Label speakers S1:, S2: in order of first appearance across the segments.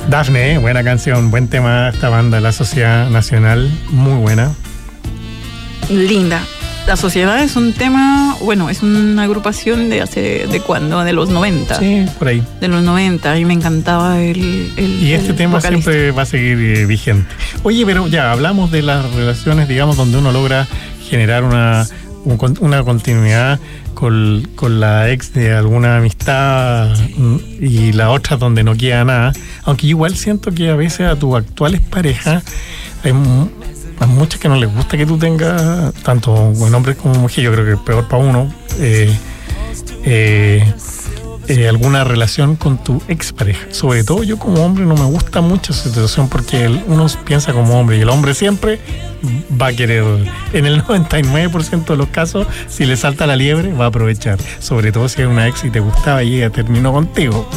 S1: Dafne, buena canción, buen tema, esta banda, La Sociedad Nacional, muy buena.
S2: Linda. La Sociedad es un tema, bueno, es una agrupación ¿de cuándo? De los 90.
S1: Sí, por ahí.
S2: De los 90, y me encantaba
S1: y este tema vocalista siempre va a seguir vigente. Oye, pero ya hablamos de las relaciones, digamos, donde uno logra generar una continuidad con la ex de alguna amistad y la otra donde no queda nada. Aunque igual siento que a veces a tus actuales parejas hay muchas que no les gusta que tú tengas, tanto hombres como mujeres, yo creo que es peor para uno, alguna relación con tu expareja. Sobre todo yo como hombre no me gusta mucho esa situación porque uno piensa como hombre y el hombre siempre va a querer, en el 99% de los casos, si le salta la liebre, va a aprovechar. Sobre todo si es una ex y te gustaba y ella terminó contigo.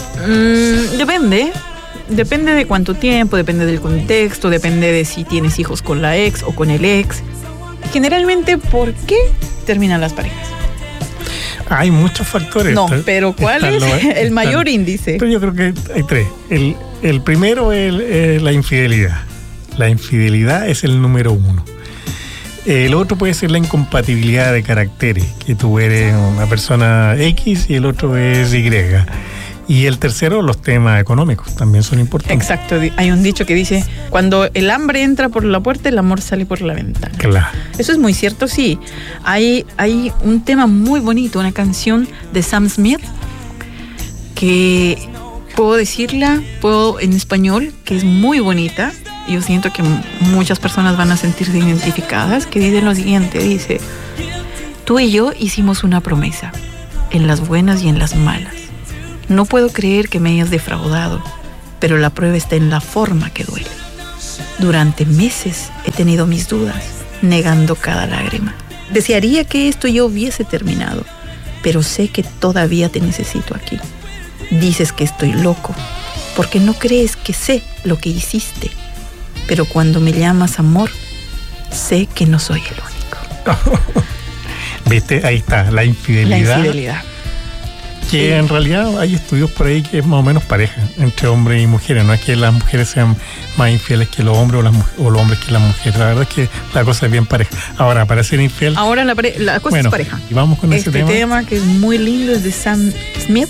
S2: Depende de cuánto tiempo, depende del contexto, depende de si tienes hijos con la ex o con el ex. Generalmente, ¿por qué terminan las parejas?
S1: Hay muchos factores.
S2: No, pero ¿cuál es el mayor índice?
S1: Pero yo creo que hay tres. El primero es la infidelidad. La infidelidad es el número uno. El otro puede ser la incompatibilidad de caracteres, que tú eres una persona X y el otro es Y. Y el tercero, los temas económicos también son importantes.
S2: Exacto, hay un dicho que dice, cuando el hambre entra por la puerta, el amor sale por la ventana.
S1: Claro.
S2: Eso es muy cierto, sí. Hay un tema muy bonito, una canción de Sam Smith, que puedo decirla en español, que es muy bonita. Yo siento que muchas personas van a sentirse identificadas, que dice lo siguiente, dice, tú y yo hicimos una promesa, en las buenas y en las malas. No puedo creer que me hayas defraudado, pero la prueba está en la forma que duele. Durante meses he tenido mis dudas, negando cada lágrima. Desearía que esto ya hubiese terminado, pero sé que todavía te necesito aquí. Dices que estoy loco, porque no crees que sé lo que hiciste. Pero cuando me llamas amor, sé que no soy el único.
S1: ¿Viste? Ahí está, la infidelidad.
S2: La infidelidad.
S1: Que en realidad hay estudios por ahí que es más o menos pareja entre hombres y mujeres. No es que las mujeres sean más infieles que los hombres o los hombres que las mujeres. La verdad es que la cosa es bien pareja. Ahora, para ser infiel...
S2: Ahora la cosa es pareja.
S1: Y vamos con ese tema.
S2: Este tema que es muy lindo es de Sam Smith.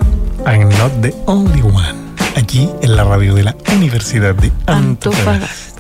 S1: I'm not the only one. Aquí en la radio de la Universidad de Antofagasta.